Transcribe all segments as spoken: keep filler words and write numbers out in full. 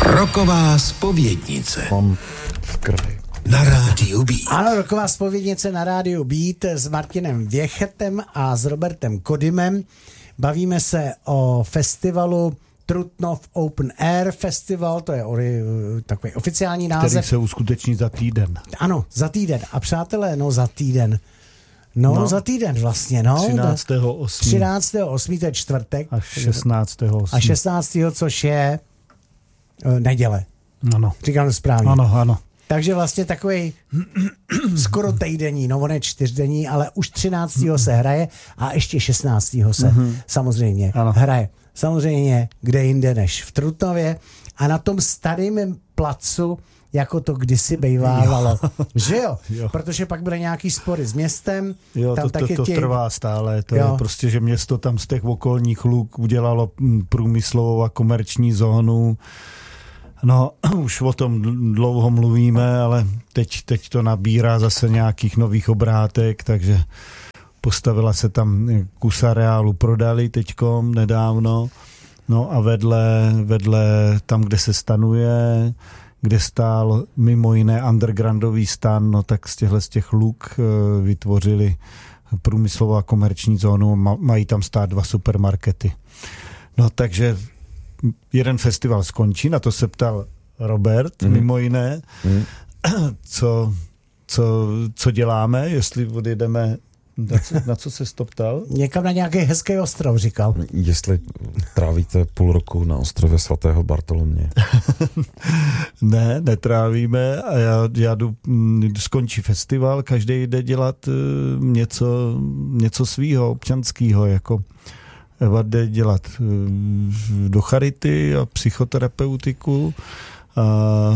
Roková zpovědnice. Mám v krvi. Na rádiu Beat. Ano, roková zpovědnice na rádiu Beat s Martinem Věchetem a s Robertem Kodymem. Bavíme se o festivalu Trutnov Open Air Festival, to je ori, takový oficiální název. Který se uskuteční za týden. Ano, za týden. A přátelé, no za týden. No, no za týden vlastně, no. třináctého osmého třináctého osmého to je čtvrtek. A šestnáctého osmého A šestnáctého což je uh, neděle. Ano. Říkám to správně. Ano, ano. Takže vlastně takový skoro týdenní, no on je čtyřdenní, ale už třináctého se hraje a ještě šestnáctého se mm-hmm. samozřejmě ano. hraje. Samozřejmě kde jinde než v Trutnově a na tom starém placu, jako to kdysi bejvávalo. Že jo? jo? Protože pak byly nějaký spory s městem. Jo, tam to, to, to tě... trvá stále. To jo. je prostě, že město tam z těch okolních luk udělalo průmyslovou a komerční zónu. No, už o tom dlouho mluvíme, ale teď, teď to nabírá zase nějakých nových obrátek, takže postavila se tam kus areálu, prodali teďkom nedávno, no a vedle, vedle tam, kde se stanuje, kde stál mimo jiné undergroundový stan, no tak z těchhle z těch luk vytvořili průmyslovou a komerční zónu, mají tam stát dva supermarkety. No takže jeden festival skončí, na to se ptal Robert, mm. mimo jiné, mm. co, co, co děláme, jestli odjedeme, na co, na co se to ptal? Někam na nějaký hezký ostrov, říkal. Jestli trávíte půl roku na ostrově svatého Bartoloměje. Ne, netrávíme a já, já jdu, skončí festival, každý jde dělat něco, něco svýho, občanského, jako Eva jde dělat do charity a psychoterapeutiku a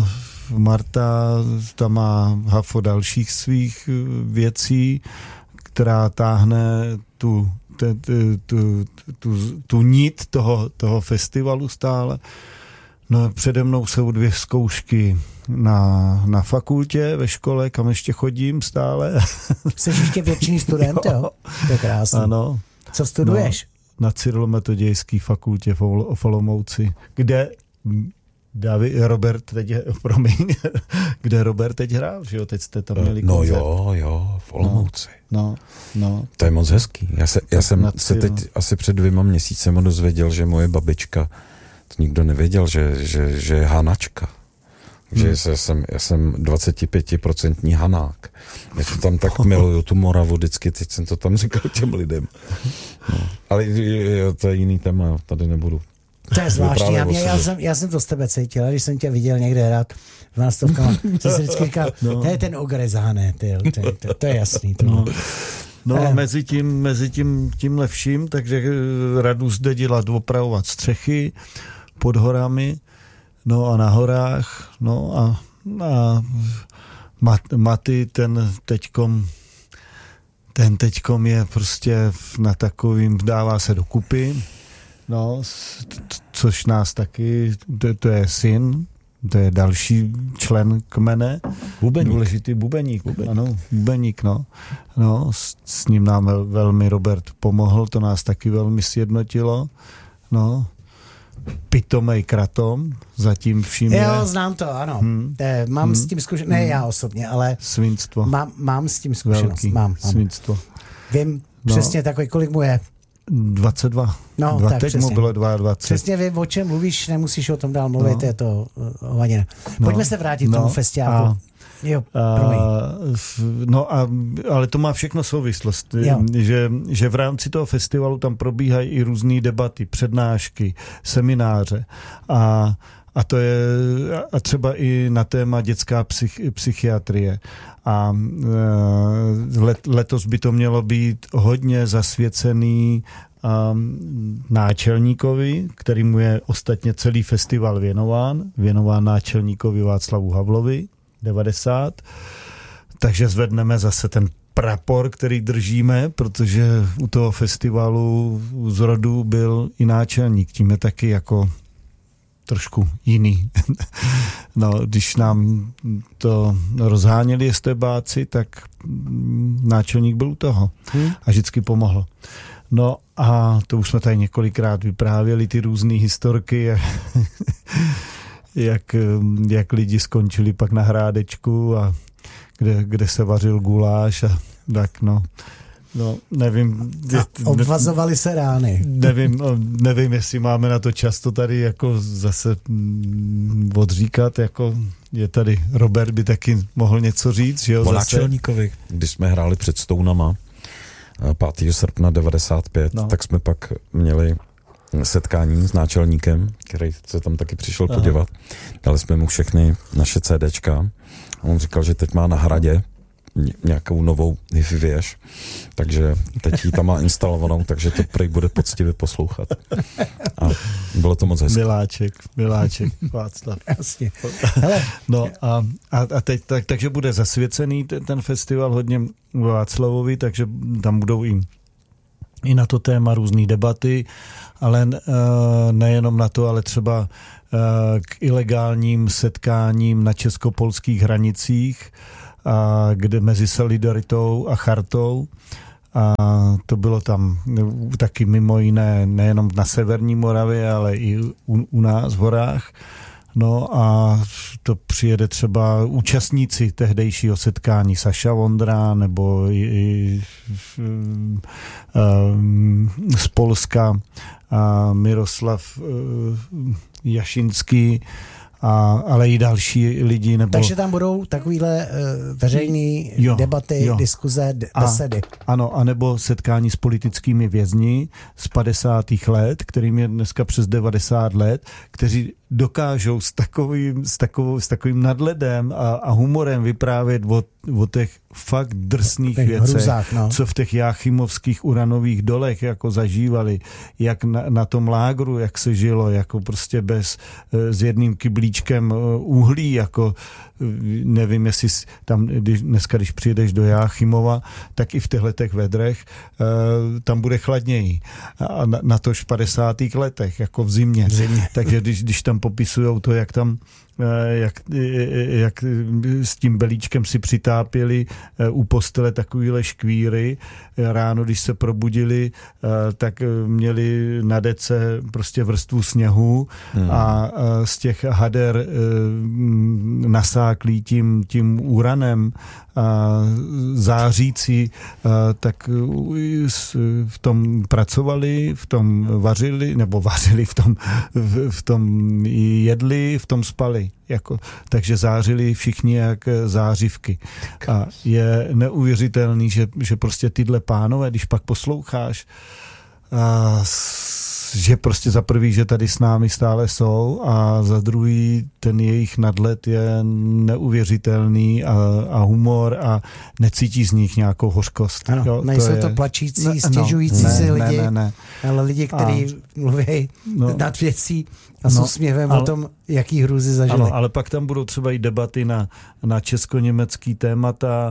Marta tam má hafo dalších svých věcí, která táhne tu, tu, tu, tu, tu nit toho, toho festivalu stále. No, přede mnou jsou dvě zkoušky na, na fakultě, ve škole, kam ještě chodím stále. Jsi ještě většiný student, jo? jo? To je krásný. Ano. Co studuješ? No, na Cyrilometodějské fakultě v Olomouci, kde David, Robert teď, promiň, kde Robert teď hrál, že jo, teď jste tam měli no koncert. jo, jo, v Olomouci. No, no. To je moc hezký. Já, se, já jsem se teď asi před dvěma měsícemi dozvěděl, že moje babička, to nikdo nevěděl, že, že, že je Hanačka. Hmm. Že se, jsem, já jsem dvacetipětiprocentní Hanák. Já to tam tak miluju, tu Moravu vždycky, teď jsem to tam říkal těm lidem. No. Ale to je jiný téma, tady nebudu. To je zvláštní, já, mě, já, jsem, já jsem to z tebe cítil, když jsem tě viděl někde hrát v nástavkama, jsem si vždycky říkal, no. To je ten ogrezáne, to, to, to je jasný. To. No, no a mezi tím, mezi tím tímhle vším, takže radu zde dělat, opravovat střechy pod horami, no a na horách, no a, a mat, Maty ten teďkom, ten teďkom je prostě na takovým, dává se dokupy, no, což nás taky, to, to je syn, to je další člen kmene. Bubeník. Důležitý bubeník, bubeník. Ano, bubeník, no. No, s, s ním nám vel, velmi Robert pomohl, to nás taky velmi sjednotilo, no. Pitomej kratom, zatím vším je. Jo, znám to, ano. Hmm. E, mám hmm. s tím zkušenost, ne já osobně, ale svinstvo. Mám, mám s tím zkušenost. Velký mám, mám. svinstvo. Vím no. přesně takový, kolik mu je. dvacet dva. No, Dva, tak teď přesně. mu bylo dvacet dva. Přesně vím, o čem mluvíš, nemusíš o tom dál mluvit, no. Je to hovadina. No. Pojďme se vrátit k no. tomu festiáku. A, jo, a, no a, ale to má všechno souvislost, že, že v rámci toho festivalu tam probíhají i různé debaty, přednášky, semináře a A to je a třeba i na téma dětská psych, psychiatrie. A let, letos by to mělo být hodně zasvěcený um, náčelníkovi, kterýmu je ostatně celý festival věnován, věnován náčelníkovi Václavu Havlovi, devadesát. Takže zvedneme zase ten prapor, který držíme, protože u toho festivalu z rodu byl i náčelník. Tím je taky jako trošku jiný. No, když nám to rozháněli estebáci, tak náčelník byl u toho a vždycky pomohl. No a to už jsme tady několikrát vyprávěli, ty různé historky, jak, jak lidi skončili pak na Hrádečku a kde, kde se vařil guláš a tak no. No, nevím. A obvazovali se rány. Nevím, nevím, jestli máme na to často tady jako zase odříkat, jako je tady Robert by taky mohl něco říct, že jo? O náčelníkovi, když jsme hráli před Stounama pátého srpna devadesát pět, no. tak jsme pak měli setkání s náčelníkem, který se tam taky přišel Aha. podívat. Dali jsme mu všechny naše CDčka a on říkal, že teď má na Hradě nějakou novou hi-fi věž, takže teď ji tam má instalovanou, takže to prej bude poctivě poslouchat. A bylo to moc hezké. Miláček, miláček, Václav. Jasně. Hele. No a, a, a teď, tak, takže bude zasvěcený ten, ten festival hodně Václavovi, takže tam budou i, i na to téma různý debaty, ale uh, nejenom na to, ale třeba uh, k ilegálním setkáním na česko-polských hranicích, a kde mezi Solidaritou a Chartou. A to bylo tam taky mimo jiné nejenom na severní Moravě, ale i u, u nás v horách. No a to přijede třeba účastníci tehdejšího setkání Saša Vondra nebo i, i, um, z Polska a Miroslav uh, Jašinský, A, ale i další lidi. Nebo... Takže tam budou takovýhle uh, veřejný jo, debaty, jo. diskuze, d- besedy. A, ano, anebo setkání s politickými vězni z padesátých let, kterým je dneska přes devadesát let, kteří dokážou s takovým, s takovou, s takovým nadhledem a, a humorem vyprávět o, o těch fakt drsných věcech, hruzách, no. co v těch jáchymovských uranových dolech jako zažívali, jak na, na tom lágru, jak se žilo, jako prostě bez, s jedným kyblíčkem uhlí, jako nevím, jestli tam, když, dneska, když přijedeš do Jáchymova, tak i v těchto těch vedrech tam bude chladněji. A na, na tož v padesátých letech, jako v zimě. V zimě. Takže když, když tam popisujou to, jak tam Jak, jak s tím belíčkem si přitápěli u postele takovýhle škvíry. Ráno, když se probudili, tak měli na dece prostě vrstvu sněhu hmm. a z těch hader nasáklí tím, tím úranem a zářící, tak v tom pracovali, v tom vařili, nebo vařili, v tom, v, v tom jedli, v tom spali. Jako, takže zářili všichni jak zářivky. A je neuvěřitelný, že, že prostě tyhle pánové, když pak posloucháš, a, že prostě za prvý, že tady s námi stále jsou a za druhý ten jejich nadhled je neuvěřitelný a, a humor a necítí z nich nějakou hořkost. Ano, jo, nejsou to, je... to plačící, ne, stěžující no, si ne, lidi, ne, ne, ne. ale lidi, kteří mluví no, nad věcí a s no, úsměvem ale, o tom, jaký hrůzy zažili. Ano, ale pak tam budou třeba i debaty na, na česko-německý témata.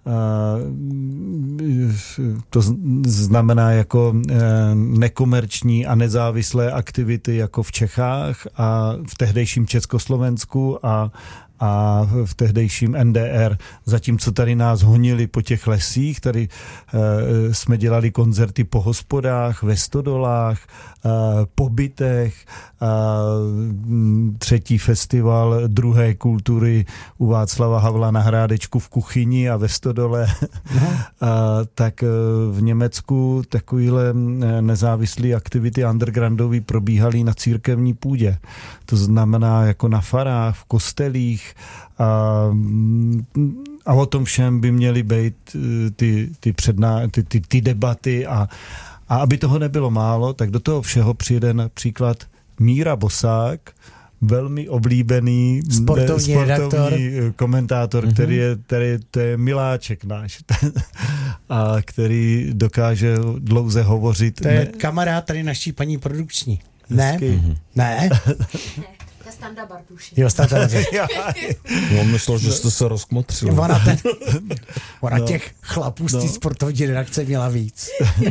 To znamená jako nekomerční a nezávislé aktivity jako v Čechách a v tehdejším Československu a a v tehdejším N D R. Zatímco tady nás honili po těch lesích, tady e, jsme dělali koncerty po hospodách, ve stodolách, e, po bytech, e, třetí festival druhé kultury u Václava Havla na Hrádečku v kuchyni a ve stodole. No. a, tak v Německu takovýhle nezávislé aktivity undergroundový probíhaly na církevní půdě. To znamená jako na farách, v kostelích, A, a o tom všem by měly být ty, ty, předná, ty, ty, ty debaty a, a aby toho nebylo málo, tak do toho všeho přijede například Míra Bosák, velmi oblíbený sportovní, sportovní komentátor, uh-huh. který je, který, to je miláček náš a který dokáže dlouze hovořit. To je ne... kamarád tady naší paní produkční. Ne? Uh-huh. Ne? Standa Bartuši. Jo, Standa Bartuši. On myslel, že jste se rozkmotřil. Ona, ten, ona no. těch chlapů z té no. sportovní redakce měla víc.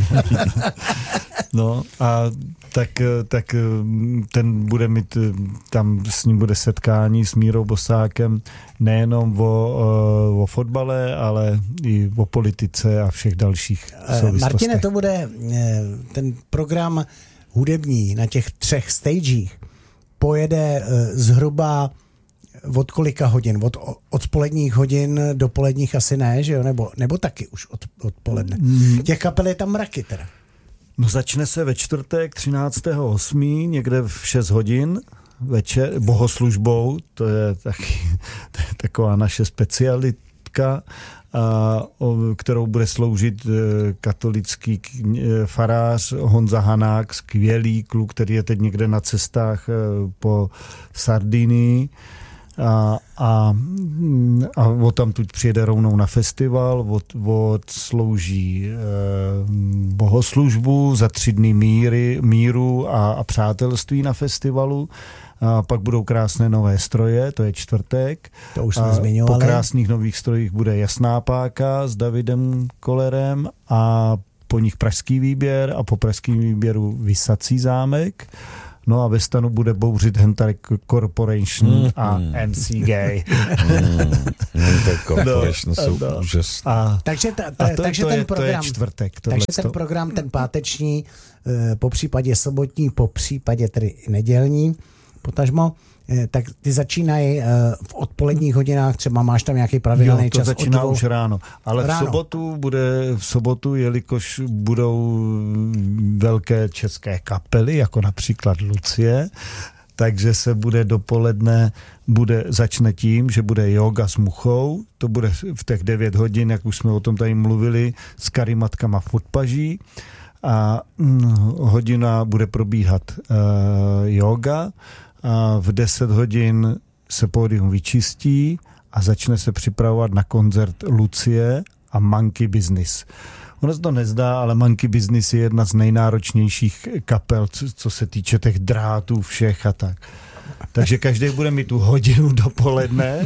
No a tak, tak ten bude mít, tam s ním bude setkání s Mírou Bosákem nejenom o, o fotbale, ale i o politice a všech dalších souvislostech. Martine, to bude ten program hudební na těch třech stagech. pojede zhruba od kolika hodin? Od odpoledních hodin do poledních asi ne, že jo? Nebo, nebo taky už od, odpoledne. Mm. Těch kapel je tam mraky teda. No začne se ve čtvrtek třináctého osmého někde v šest hodin večer bohoslužbou, to je taky to je taková naše specialitka, a, o, kterou bude sloužit katolický farář Honza Hanák, skvělý kluk, který je teď někde na cestách po Sardinii. A, a, a od tam tuď přijede rovnou na festival, od, od slouží e, bohoslužbu za tři dny míry, míru a, a přátelství na festivalu. A pak budou krásné nové stroje, to je čtvrtek. To už jsme zmiňovali. Po krásných nových strojích bude Jasná páka s Davidem Kolerem a po nich pražský výběr a po pražském výběru Visací zámek. No a ve stanu bude bouřit Hentai Corporation mm, a mm. M C Gay. Mm, Hentai Corporation no, jsou no. úžasné. Takže, ta, ta, to, takže to ten je, program, to je čtvrtek. Takže ten program, ten páteční, po případě sobotní, po případě tedy nedělní, potažmo, tak ty začínají v odpoledních hodinách, třeba máš tam nějaký pravidelný jo, to čas? To začíná už ráno, ale ráno. v sobotu bude, v sobotu, jelikož budou velké české kapely, jako například Lucie, takže se bude dopoledne, bude, začne tím, že bude yoga s muchou, to bude v těch devět hodin, jak už jsme o tom tady mluvili, s karimatkama v podpaží a hm, hodina bude probíhat uh, yoga, a v deset hodin se pódium vyčistí a začne se připravovat na koncert Lucie a Monkey Business. Ono se to nezdá, ale Monkey Business je jedna z nejnáročnějších kapel, co se týče těch drátů všech a tak. Takže každý bude mít tu hodinu dopoledne,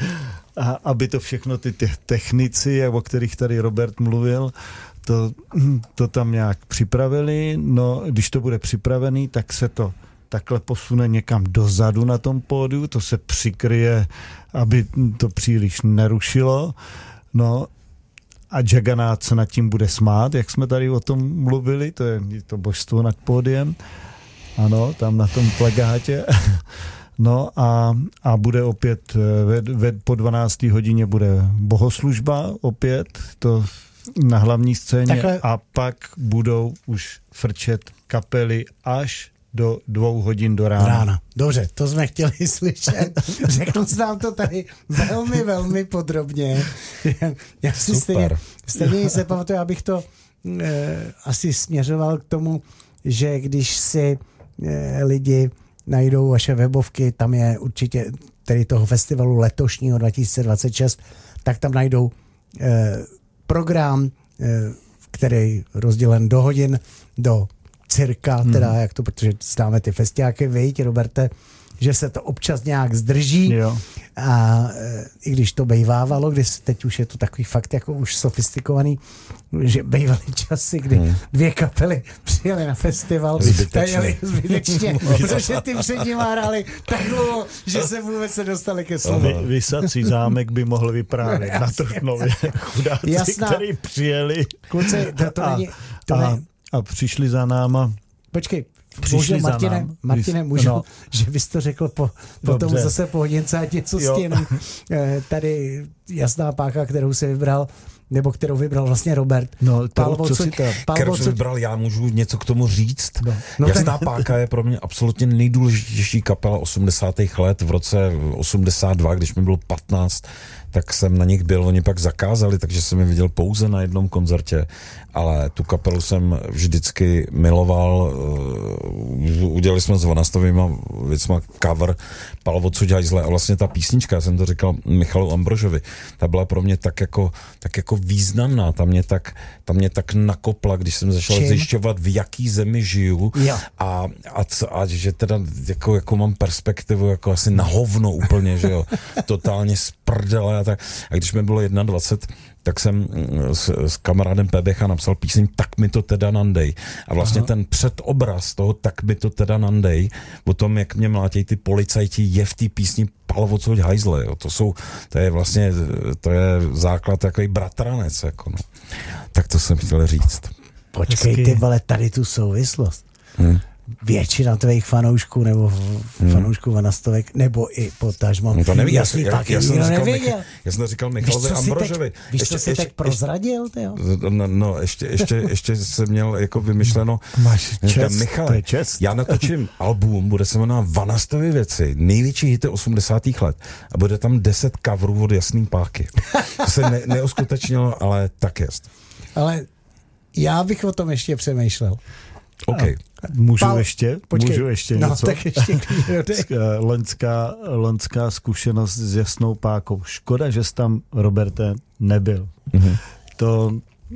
a aby to všechno ty technici, o kterých tady Robert mluvil, to, to tam nějak připravili. No, když to bude připravený, tak se to takhle posune někam dozadu na tom pódiu, to se přikryje, aby to příliš nerušilo. No a Jagannát se nad tím bude smát, jak jsme tady o tom mluvili, to je to božstvo nad pódiem. Ano, tam na tom plagátě. No a, a bude opět ve, ve, po dvanácté hodině bude bohoslužba opět, to na hlavní scéně. Takhle. A pak budou už frčet kapely až do dvou hodin do rána. rána. Dobře, to jsme chtěli slyšet. Řekl jsi nám to tady velmi, velmi podrobně. Já si stejně, stejně se pamatuju, abych to eh, asi směřoval k tomu, že když si eh, lidi najdou vaše webovky, tam je určitě tedy toho festivalu letošního dva tisíce dvacet šest, tak tam najdou eh, program, eh, který rozdělen do hodin, do cirka, teda hmm. jak to, protože známe ty festiáky, viď, Roberte, že se to občas nějak zdrží. Jo. A e, i když to bejvávalo, když teď už je to takový fakt jako už sofistikovaný, že bejvaly časy, kdy hmm. dvě kapely přijeli na festival, zbytečně, zbytečně protože ty před nimi hráli tak dlouho, že se vůbec se dostali ke slovu. Vy, Visací zámek by mohl vyprávět na Trutnově. Chudáci, Jasná. který přijeli. Kluci, to, to a, není... To a, není... a přišli za náma. Počkej, Přišli za Martine, nám. Martine, můžu, no. že bys to řekl po, potom zase po hodince a něco s tím. Tady Jasná páka, kterou si vybral, nebo kterou vybral vlastně Robert. No, to, co si tam? Kterou jsem vybral, já můžu něco k tomu říct. No. No, Jasná ten... páka je pro mě absolutně nejdůležitější kapela osmdesátých let. V roce osmdesát dva, když mi bylo patnáct, tak jsem na nich byl, oni pak zakázali, takže jsem je viděl pouze na jednom koncertě, ale tu kapelu jsem vždycky miloval, udělali jsme s Vanastovýma věcma cover Pal odsud hajzle a vlastně ta písnička, já jsem to říkal Michalu Ambrožovi, ta byla pro mě tak jako, tak jako významná, ta mě tak, ta mě tak nakopla, když jsem začal Čím? zjišťovat, v jaký zemi žiju a, a, a že teda jako, jako mám perspektivu jako asi na hovno úplně, že jo, totálně z prdele a tak. A když mi bylo dvacet jedna, tak jsem s, s kamarádem P B H napsal píseň Tak mi to teda nandej. A vlastně Aha. ten předobraz toho Tak mi to teda nandej, o tom, jak mě mlátějí ty policajti, je v té písni Pal odsud hajzle. Jo. To jsou, to je vlastně, to je základ takový bratranec. Jako no. Tak to jsem chtěl říct. Počkej, ty vole, tady tu souvislost. Hmm. většina tvých fanoušků nebo hmm. fanoušků vanastovek, nebo i potažmo. No to nevím, jasný, já, pak já, nikdo já nevěděl. Já jsem to říkal Michalovi Ambrožovi. Víš, co jsi teď prozradil? No, no ještě, ještě, ještě jsem měl jako vymyšleno. Máš čest, Michale, to je čest. Já natočím album, bude se jmenovat Vanastovy věci, největší hity osmdesátých let a bude tam deset coverů od Jasný Páky. To se ne, neuskutečnilo, ale tak jest. Ale já bych o tom ještě přemýšlel. OK. Můžu Pál, ještě? Počkej. Můžu ještě no, něco? Tak ještě Lenská, lenská zkušenost s Jasnou Pákou. Škoda, že jsi tam, Roberte, nebyl. Mm-hmm. To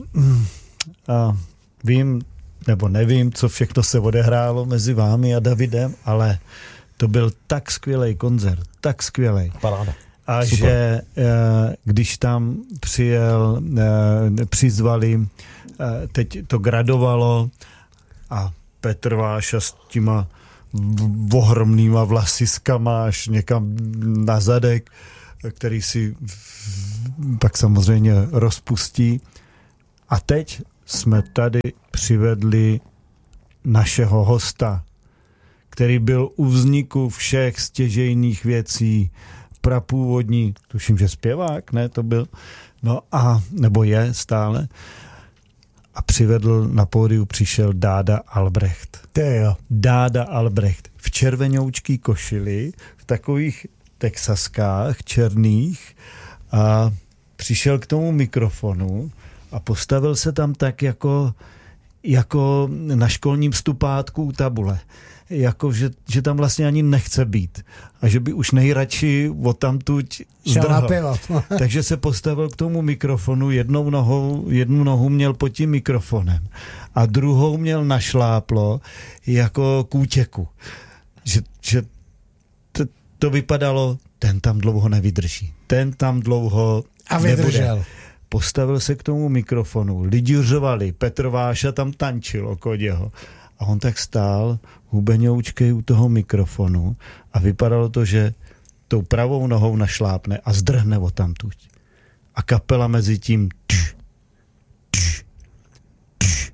a vím, nebo nevím, co všechno se odehrálo mezi vámi a Davidem, ale to byl tak skvělý koncert, tak skvělý. Paráda. A super. že když tam přijel, přizvali, teď to gradovalo a Petr Váša s těma ohromnýma vlasiskama až někam na zadek, který si pak samozřejmě rozpustí. A teď jsme tady přivedli našeho hosta, který byl u vzniku všech stěžejných věcí, prapůvodní, tuším, že zpěvák, ne, to byl, no a, nebo je stále, a přivedl na pódiu, přišel Dáda Albrecht. To jo. Dáda Albrecht v červenoučký košili, v takových texaskách černých a přišel k tomu mikrofonu a postavil se tam tak jako, jako na školním stupátku u tabule. Jako, že, že tam vlastně ani nechce být. A že by už nejradši odtamtuť zdrhal. Takže se postavil k tomu mikrofonu, jednou nohou, jednu nohu měl pod tím mikrofonem a druhou měl našláplo jako kůtěku. Že, že to, to vypadalo, ten tam dlouho nevydrží. Ten tam dlouho a vydržel. Nebude. Postavil se k tomu mikrofonu, lidi řvali, Petr Váša tam tančil okolo něho. A on tak stál hubeňoučkej u toho mikrofonu a vypadalo to, že tou pravou nohou našlápne a zdrhne odtamtud. A kapela mezi tím tš, tš, tš.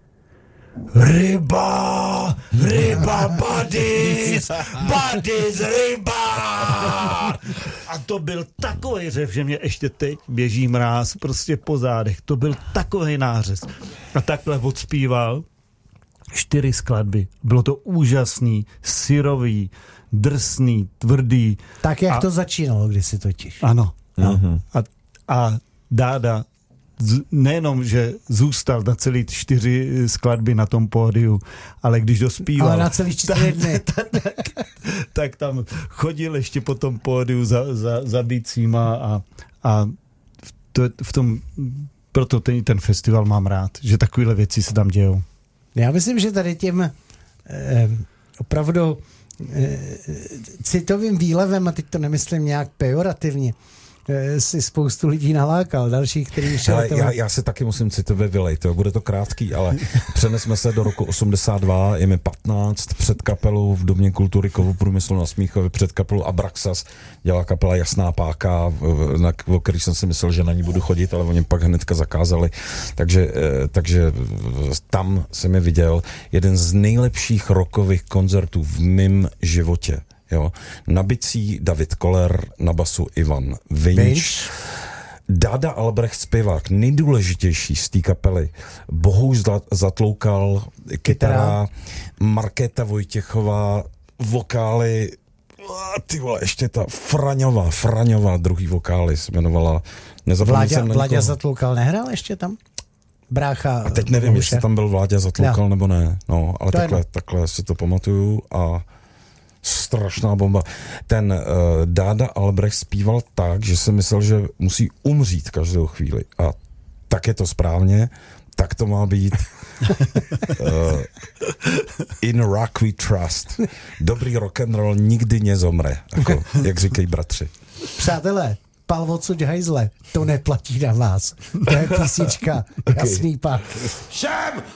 Ryba, ryba, buddies, buddies, ryba. A to byl takovej řev, že mě ještě teď běží mráz prostě po zádech. To byl takovej nářez. A takhle odspíval čtyři skladby. Bylo to úžasný, syrový, drsný, tvrdý. Tak, jak a, to začínalo kdysi totiž. Ano. Mm-hmm. A, a Dáda z, nejenom, že zůstal na celý čtyři skladby na tom pódiu, ale když dospíval... Ale na celý čtyři dny. Tak, tak, tak tam chodil ještě po tom pódiu za, za, za bícíma a, a v, to, v tom... Proto ten, ten festival mám rád, že takovéhle věci se tam dějou. Já myslím, že tady tím eh, opravdu eh, citovým výlevem, a teď to nemyslím nějak pejorativně, eh, si spoustu lidí nalákal, dalších, který šel... Hele, já, já se taky musím citově vylejt, jo. Bude to krátký, ale přenesme se do roku osmdesát dva, je mi patnáct, před kapelou v Domě kultury Kovoprůmyslu na Smíchově, před kapelou Abraxas dělá kapela Jasná Páka, na, o který jsem si myslel, že na ní budu chodit, ale oni pak hnedka zakázali. Takže, takže tam jsem je viděl jeden z nejlepších rockových koncertů v mém životě. Jo. Na bicí David Koller, na basu Ivan Vinč. Dáda Albrecht zpěvák, nejdůležitější z té kapely. Bohuž Zatloukal, kytara, Markéta Vojtěchová, vokály, ty vole, ještě ta Fraňová, Fraňová, druhý vokály se jmenovala. Vláďa, Vláďa Zatloukal nehrál ještě tam? Brácha. A teď nevím, jestli tam byl Vláďa Zatloukal no. nebo ne. No, ale takhle, takhle si to pamatuju a strašná bomba. Ten uh, Dáda Albrecht zpíval tak, že jsem myslel, že musí umřít každou chvíli. A tak je to správně, tak to má být. uh, in rock we trust. Dobrý rock and roll nikdy nezomre, jako, jak říkají bratři. Přátelé, pal odsud hajzle, to neplatí na vás. To je písnička Jasný Páky. Všem